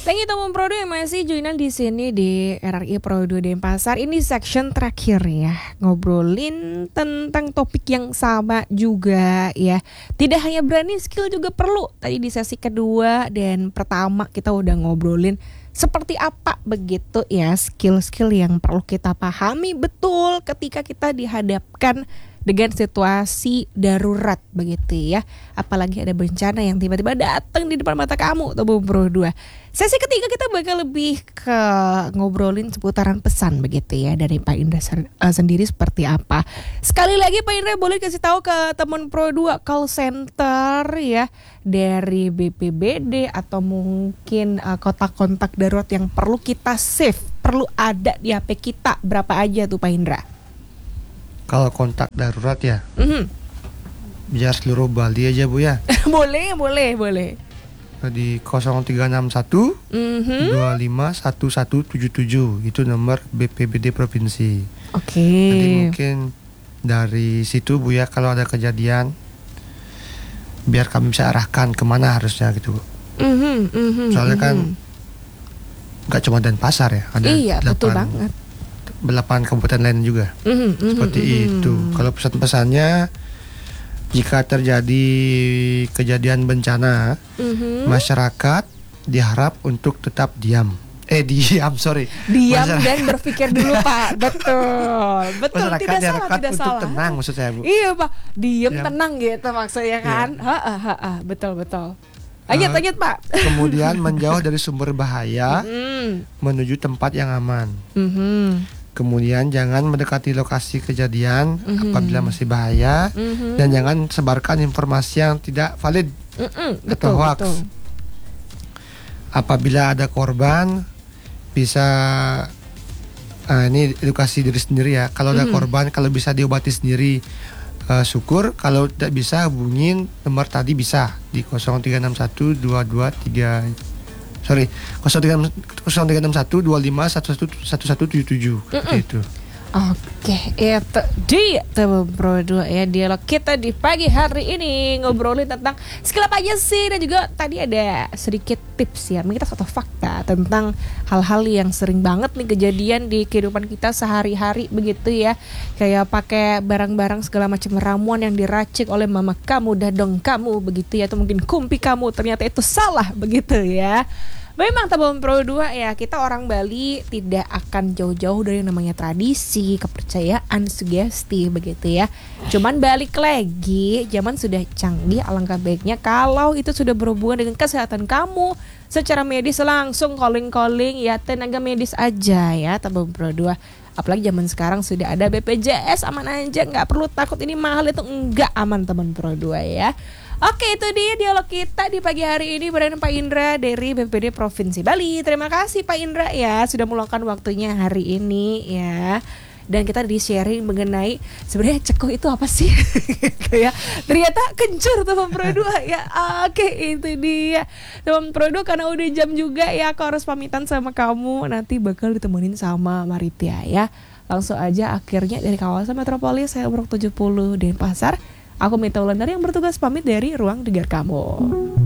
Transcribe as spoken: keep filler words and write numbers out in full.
Thank you teman Pro dua yang masih joinan di sini di R R I Pro dua Denpasar. Ini section terakhir ya, ngobrolin tentang topik yang sama juga ya. Tidak hanya berani, skill juga perlu. Tadi di sesi kedua dan pertama kita udah ngobrolin seperti apa begitu ya skill-skill yang perlu kita pahami betul ketika kita dihadapkan dengan situasi darurat begitu ya. Apalagi ada bencana yang tiba-tiba datang di depan mata kamu teman Pro dua. Sesi ketiga kita bakal lebih ke ngobrolin seputaran pesan begitu ya dari Pak Indra sendiri seperti apa. Sekali lagi Pak Indra boleh kasih tahu ke teman Pro dua call center ya dari B P B D atau mungkin uh, kontak-kontak darurat yang perlu kita save, perlu ada di H P kita berapa aja tuh Pak Indra? Kalau kontak darurat ya, Mm-hmm. biar seluruh Bali aja Bu ya. boleh, boleh, boleh. Di nol tiga enam satu Mm-hmm. dua lima satu satu tujuh tujuh itu nomor B P B D provinsi. Oke. Okay. Nanti mungkin dari situ Bu ya kalau ada kejadian, biar kami bisa arahkan kemana harusnya gitu. Mm-hmm, mm-hmm, Soalnya kan mm-hmm. nggak cuma Denpasar ya, ada iya, betul banget. delapan kabupaten lain juga. Mm-hmm, Seperti mm-hmm. itu. Kalau pesan-pesannya, jika terjadi kejadian bencana, Mm-hmm. masyarakat diharap untuk tetap diam. Eh diam, sorry. Diam Masyarakat- dan berpikir dulu Pak. Betul, betul. Masyarakat Tidak salah, diharapkan tidak untuk salah. tenang maksud saya Bu. Iya Pak, diam Diam. tenang gitu maksudnya kan. Ha, ha, ha, ha. Betul, betul. Lanjut, Ah. lanjut Pak. Kemudian menjauh dari sumber bahaya Mm-hmm. menuju tempat yang aman. Mm-hmm. Kemudian jangan mendekati lokasi kejadian Mhm. apabila masih bahaya, Mhm. dan jangan sebarkan informasi yang tidak valid Mm-mm, atau betul, hoax. betul. Apabila ada korban, bisa ah, ini edukasi diri sendiri ya. Kalau ada Mhm. korban, kalau bisa diobati sendiri, eh, syukur. Kalau tidak bisa, hubungin nomor tadi bisa di nol tiga enam satu dua dua tiga sorry nol tiga enam satu dua lima satu satu satu tujuh tujuh seperti itu. Oke, itu dia teman Pro dua ya dialog kita di pagi hari ini ngobrolin tentang skill apa aja sih, dan juga tadi ada sedikit tips ya, kita satu fakta tentang hal-hal yang sering banget nih kejadian di kehidupan kita sehari-hari begitu ya, kayak pakai barang-barang segala macam ramuan yang diracik oleh mama kamu, dadong kamu begitu ya, atau mungkin kumpi kamu ternyata itu salah begitu ya. Memang teman Pro dua ya, kita orang Bali tidak akan jauh-jauh dari namanya tradisi, kepercayaan, sugesti begitu ya. Cuman balik lagi, zaman sudah canggih, alangkah baiknya kalau itu sudah berhubungan dengan kesehatan kamu secara medis, langsung calling-calling ya tenaga medis aja ya teman Pro dua. Apalagi zaman sekarang sudah ada B P J S, aman aja, nggak perlu takut ini mahal, itu enggak, aman teman Pro dua ya. Oke, itu dia dialog kita di pagi hari ini bersama Pak Indra dari B P B D Provinsi Bali. Terima kasih Pak Indra ya sudah meluangkan waktunya hari ini ya. Dan kita di sharing mengenai sebenarnya cekoh itu apa sih? Kayak ternyata kencur teman Pro dua ya. Oke, itu dia teman Pro dua, karena udah jam juga ya, aku harus pamitan sama kamu. Nanti bakal ditemenin sama Maritia ya. Langsung aja akhirnya dari kawasan metropolis saya umur tujuh puluh Denpasar. Aku Mita Wulandari yang bertugas pamit dari ruang dengar kamu.